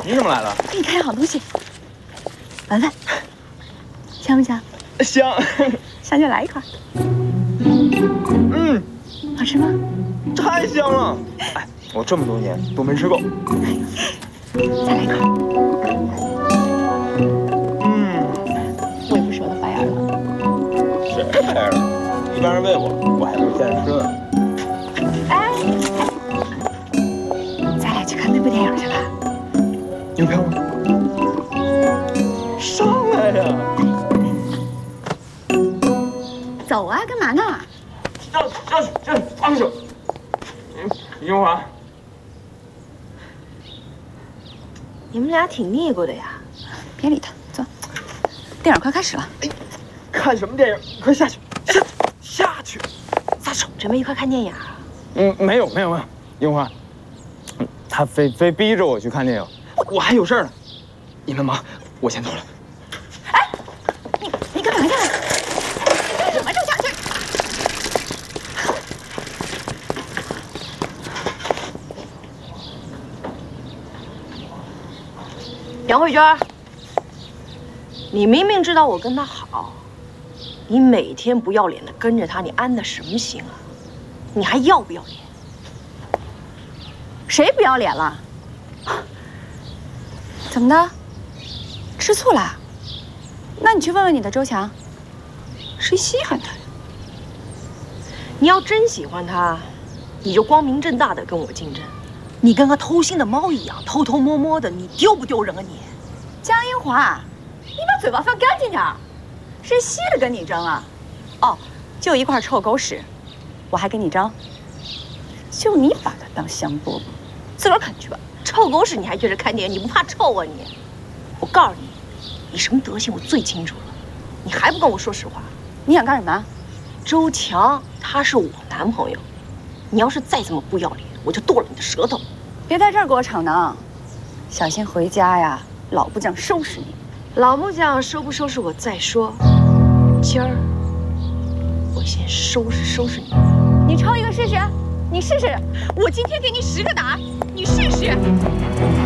你怎么来了？ 给你看样好东西，闻闻，香不香？ 香， 香就来一块。 嗯， 好吃吗？ 太香了！哎，我这么多年都没吃够。 再来一块。 嗯， 胃不说的发炎了。 谁发炎了？一般人喂我还能现在吃呢。 哎，咱俩去看那部电影去吧。 有票吗？上来呀！ 走啊，干嘛呢？ 上去！英华， 你们俩挺腻咕的呀。 别理他，走。电影快开始了。 哎，看什么电影？快下去！下去！ 撒手，准备一块看电影啊？ 没有，樱花，他非逼着我去看电影，我还有事儿呢。你们忙，我先走了。 哎，你干嘛去？干什么就下去？ 杨慧娟，你明明知道我跟他好，你每天不要脸的跟着他，你安的什么心啊？你还要不要脸？ 谁不要脸了？怎么的？吃醋啦？那你去问问你的周强，谁稀罕他呀？ 你要真喜欢他，你就光明正大的跟我竞争。你跟个偷腥的猫一样，偷偷摸摸的，你丢不丢人啊你？ 江英华，你把嘴巴放干净点儿。谁稀了跟你争啊？哦，就一块臭狗屎，我还跟你争？就你把它当香饽饽，自个儿啃去吧。 臭狗屎你还觉得看电影？你不怕臭啊你？我告诉你，你什么德行我最清楚了。你还不跟我说实话？ 你想干什么？ 周强他是我男朋友，你要是再这么不要脸，我就剁了你的舌头。 别在这儿给我逞能，小心回家呀，老部将收拾你。 老木匠收不收拾我再说，今儿我先收拾你。 你抽一个试试，你试试。我今天给你10个打，你试试。